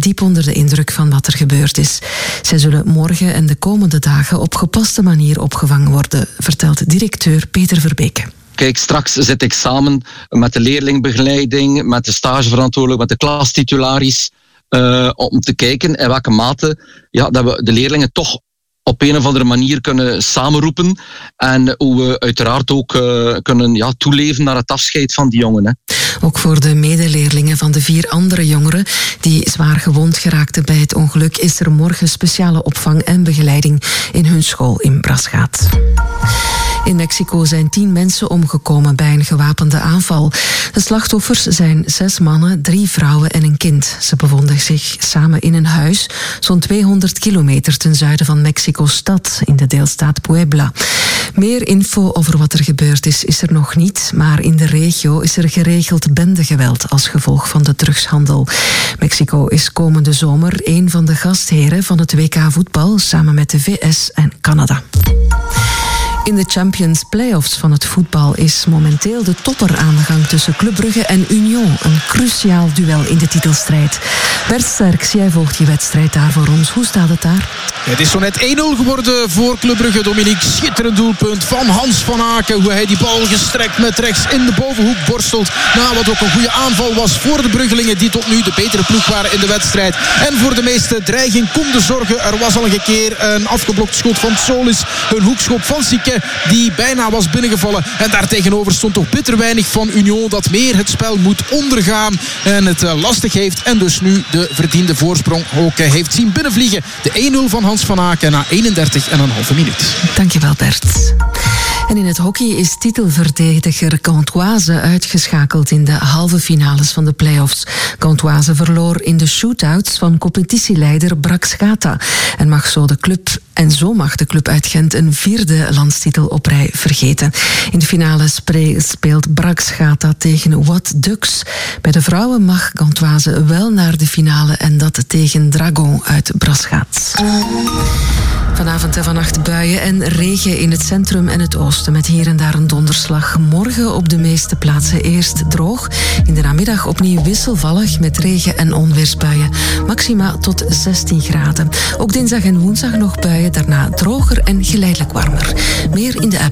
diep onder de indruk van wat er gebeurd is. Zij zullen morgen en de komende dagen op gepaste manier opgevangen worden, vertelt directeur Peter Verbeke. Kijk, straks zit ik samen met de leerlingbegeleiding, met de stageverantwoordelijk, met de klastitularis, om te kijken in welke mate dat we de leerlingen toch op een of andere manier kunnen samenroepen en hoe we uiteraard ook kunnen toeleven naar het afscheid van die jongen. Hè. Ook voor de medeleerlingen van de 4 andere jongeren die zwaar gewond geraakten bij het ongeluk is er morgen speciale opvang en begeleiding in hun school in Braschaat. In Mexico zijn 10 mensen omgekomen bij een gewapende aanval. De slachtoffers zijn 6 mannen, 3 vrouwen en een kind. Ze bevonden zich samen in een huis, zo'n 200 kilometer ten zuiden van Mexico-stad, in de deelstaat Puebla. Meer info over wat er gebeurd is er nog niet, maar in de regio is er geregeld bendegeweld als gevolg van de drugshandel. Mexico is komende zomer een van de gastheren van het WK voetbal, samen met de VS en Canada. In de Champions Playoffs van het voetbal is momenteel de topper aan de gang tussen Club Brugge en Union. Een cruciaal duel in de titelstrijd. Bert Sterks, jij volgt die wedstrijd daar voor ons. Hoe staat het daar? Het is zo net 1-0 geworden voor Club Brugge. Dominique, schitterend doelpunt van Hans van Aken. Hoe hij die bal gestrekt met rechts in de bovenhoek borstelt. Na wat ook een goede aanval was voor de Bruggelingen, die tot nu de betere ploeg waren in de wedstrijd. En voor de meeste dreiging konden zorgen. Er was al een keer een afgeblokt schot van Solis. Een hoekschop van Sique die bijna was binnengevallen. En daartegenover stond toch bitter weinig van Union dat meer het spel moet ondergaan en het lastig heeft. En dus nu de verdiende voorsprong ook heeft zien binnenvliegen. De 1-0 van Hans van Aken na 31,5 minuut. Dankjewel Bert. En in het hockey is titelverdediger Gantoise uitgeschakeld in de halve finales van de play-offs. Gantoise verloor in de shootouts van competitieleider Braschaat en zo mag de club uit Gent een 4e landstitel op rij vergeten. In de finale speelt Braschaat tegen What Ducks. Bij de vrouwen mag Gantoise wel naar de finale en dat tegen Dragon uit Braschaat. Vanavond en vannacht buien en regen in het centrum en het oosten met hier en daar een donderslag. Morgen op de meeste plaatsen eerst droog. In de namiddag opnieuw wisselvallig met regen- en onweersbuien. Maxima tot 16 graden. Ook dinsdag en woensdag nog buien, daarna droger en geleidelijk warmer. Meer in de app.